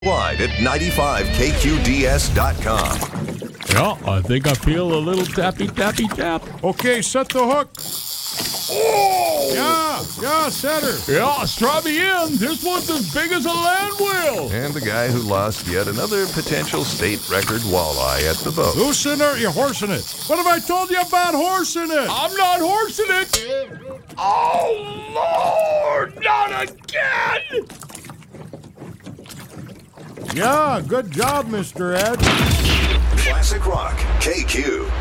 Wide at 95kqds.com. Yeah, I think I feel a little tappy tap. Okay, set the hook. Oh! Yeah, set her. Yeah, strap me in. This one's as big as a land wheel. And the guy who lost yet another potential state record walleye at the boat. Loosen her, you're horsing it. What have I told you about horsing it? I'm not horsing it. Oh, Lord, not again. Yeah, good job, Mr. Ed. Classic Rock, KQ.